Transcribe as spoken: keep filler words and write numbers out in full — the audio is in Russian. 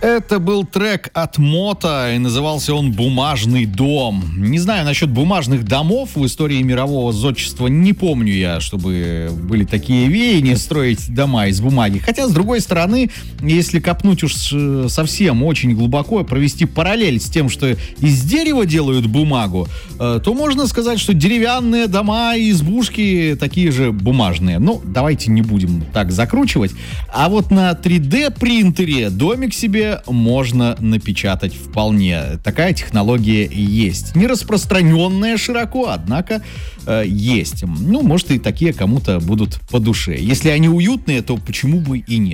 Это был трек от Мото, и назывался он «Бумажный дом». Не знаю насчет бумажных домов в истории мирового зодчества. Не помню я, чтобы были такие веяния строить дома из бумаги. Хотя, с другой стороны, если копнуть уж совсем очень глубоко, провести параллель с тем, что из дерева делают бумагу, то можно сказать, что деревянные дома и избушки такие же бумажные. Ну, давайте не будем так закручивать. А вот на три дэ принтере домик себе можно напечатать вполне. Такая технология есть. Не распространенная широко, однако э, есть. Ну, может, и такие кому-то будут по душе. Если они уютные, то почему бы и нет.